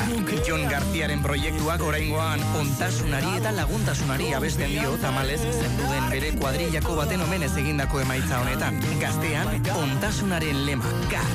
Jon Garziaren proiektuak oraingoan ontasunari eta laguntasunari abesten dio tamalez zenduden bere kuadrillako baten omenez egindako emaitza honetan. Gaztean, ontasunaren lema.